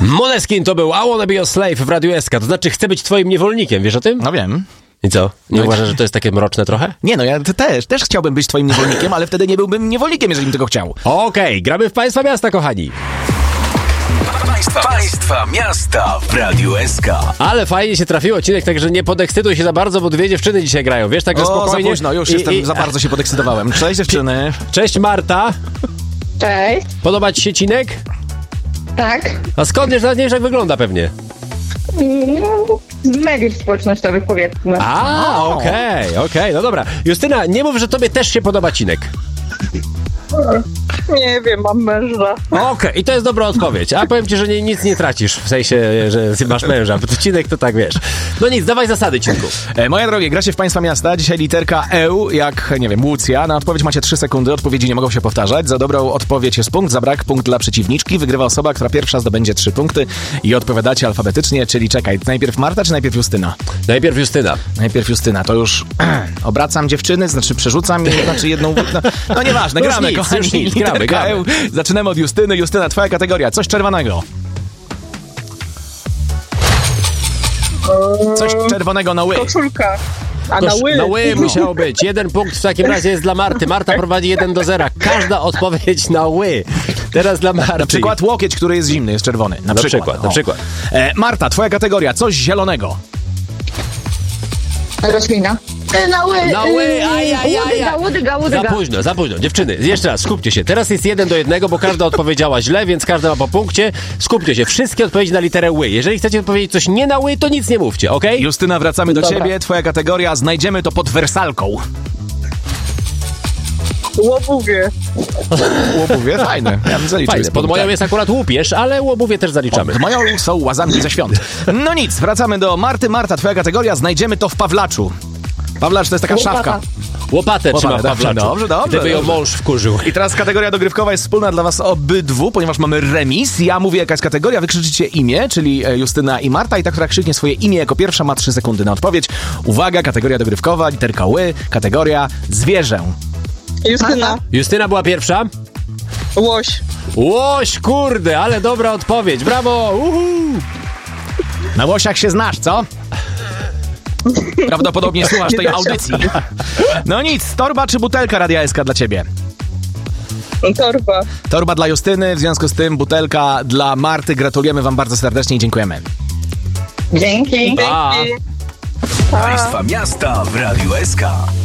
Måneskin to był I Wanna Be Your Slave w Radiu SK, to znaczy chcę być twoim niewolnikiem, wiesz o tym? No wiem. I co? Nie uważasz, że to jest takie mroczne trochę? Nie, no ja też chciałbym być twoim niewolnikiem, ale wtedy nie byłbym niewolnikiem, jeżeli bym tego chciał. Okej, gramy w Państwa Miasta, kochani. Państwa Miasta w Radiu SK. Ale fajnie się trafił odcinek, także nie podekscytuj się za bardzo, bo dwie dziewczyny dzisiaj grają, wiesz, także spokojnie. Za późno, już za bardzo się podekscytowałem. Cześć dziewczyny. Cześć Marta. Cześć. Podoba ci się Cinek? Tak. A skąd wiesz, nawet nie wiesz jak wygląda pewnie? Z mediów społecznościowych, powiedzmy. Okej, no dobra. Justyna, nie mów, że tobie też się podoba Cinek. Nie wiem, mam męża. Okej, i to jest dobra odpowiedź. A powiem ci, że nic nie tracisz, w sensie, że masz męża, bo to Cinek to tak wiesz. No nic, dawaj zasady, Cinku. Moje drogie, gra się w Państwa Miasta. Dzisiaj literka E, jak, nie wiem, Łucja. Na odpowiedź macie 3 sekundy, odpowiedzi nie mogą się powtarzać. Za dobrą odpowiedź jest punkt, za brak punkt dla przeciwniczki. Wygrywa osoba, która pierwsza zdobędzie 3 punkty i odpowiadacie alfabetycznie, czyli czekaj, najpierw Marta czy najpierw Justyna? Najpierw Justyna. Najpierw Justyna, to już obracam dziewczyny, znaczy przerzucam i znaczy jedną... No nieważne, gramy, kochani. Już nic, gramy. Zaczynamy od Justyny. Justyna, twoja kategoria. Coś czerwonego. Coś czerwonego na ły. Koszulka. A na ły? Na ły musiało być. 1 punkt w takim razie jest dla Marty. Marta prowadzi 1-0. Każda odpowiedź na ły. Teraz dla Marty. Na przykład łokieć, który jest zimny, jest czerwony. Na przykład. Marta, twoja kategoria. Coś zielonego. Roślina. Na ły, łodyga. Za późno. Dziewczyny, jeszcze raz, skupcie się. Teraz jest 1-1, bo każda odpowiedziała źle, więc każda ma po punkcie. Skupcie się. Wszystkie odpowiedzi na literę ły. Jeżeli chcecie odpowiedzieć coś nie na ły, to nic nie mówcie, okej? Justyna, wracamy do ciebie. Twoja kategoria. Znajdziemy to pod wersalką. Łobuwie. Łobuwie? Fajne. Ja bym zaliczył. Fajne. Pod moją jest akurat łupież, ale łobuwie też zaliczamy. Pod moją są łazanki ze świąt. No nic, wracamy do Marty. Marta, twoja kategoria. Znajdziemy to w Pawlaczu. Pawlacz to jest taka szafka. Łopatę trzyma w Pawlaczu. Dobrze. Gdyby ją mąż wkurzył. I teraz kategoria dogrywkowa jest wspólna dla was obydwu, ponieważ mamy remis. Ja mówię jaka jest kategoria, wy krzyczycie imię, czyli Justyna i Marta, i ta, która krzyknie swoje imię jako pierwsza, ma 3 sekundy na odpowiedź. Uwaga, kategoria dogrywkowa, literka ły, kategoria zwierzę. Justyna. Justyna była pierwsza. Łoś. Łoś, kurde, ale dobra odpowiedź. Brawo! Na łosiach się znasz, co? Prawdopodobnie słuchasz tej audycji. No nic, torba czy butelka Radia SK dla ciebie? Torba. Torba dla Justyny, w związku z tym butelka dla Marty. Gratulujemy wam bardzo serdecznie i dziękujemy. Dzięki. Pa. Państwa Miasta w Radiu SK.